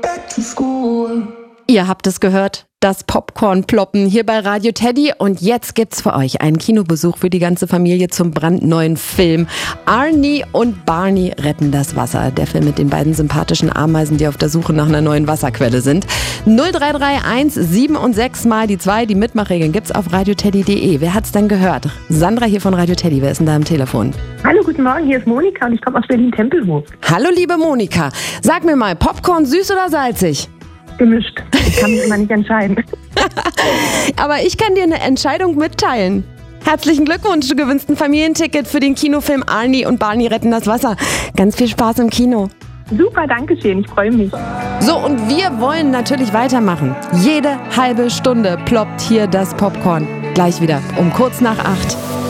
Ihr habt es gehört, das Popcorn ploppen hier bei Radio Teddy. Und jetzt gibt's für euch einen Kinobesuch für die ganze Familie zum brandneuen Film. Arnie und Barney retten das Wasser. Der Film mit den beiden sympathischen Ameisen, die auf der Suche nach einer neuen Wasserquelle sind. 0331 7 und 6 mal die 2. Die Mitmachregeln gibt's auf radioteddy.de. Wer hat's denn gehört? Sandra hier von Radio Teddy. Wer ist denn da am Telefon? Hallo, guten Morgen, hier ist Monika und ich komme aus Berlin-Tempelhof. Hallo, liebe Monika. Sag mir mal, Popcorn süß oder salzig? Gemischt. Ich kann mich immer nicht entscheiden. Aber ich kann dir eine Entscheidung mitteilen. Herzlichen Glückwunsch, du gewinnst ein Familienticket für den Kinofilm Arnie und Barney retten das Wasser. Ganz viel Spaß im Kino. Super, danke schön, ich freue mich. So, und wir wollen natürlich weitermachen. Jede halbe Stunde ploppt hier das Popcorn. Gleich wieder um kurz nach 8.